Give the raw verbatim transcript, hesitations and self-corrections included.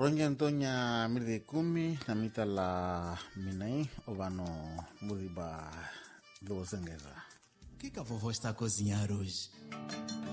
Rongi Antonia mirde kumi na mita la minai ovano muriba do zangeza. O que que a vovó está a cozinhar hoje?